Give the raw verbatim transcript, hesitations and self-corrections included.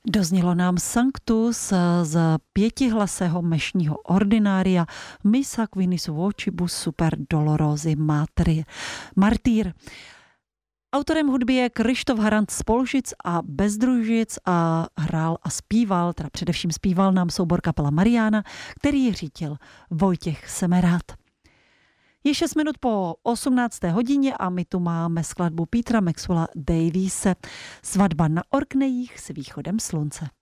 Doznělo nám Sanctus z pětihlasého mešního ordinária Missa quinis vocibus super dolorosi matri. Martýr. Autorem hudby je Kryštof Harant z Polžic a Bezdružic a hrál a zpíval, teda především zpíval nám soubor Kapela Mariána, který řídil Vojtěch Semerád. Je šest minut po osmnácté hodině a my tu máme skladbu Petra Maxwella Daviese Svatba na Orkneyích s východem slunce.